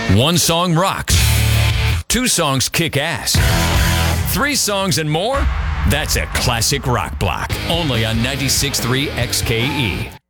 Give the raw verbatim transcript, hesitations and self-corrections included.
One song rocks. Two songs kick ass. Three songs and more? That's a classic rock block. Only on ninety-six point three X K E.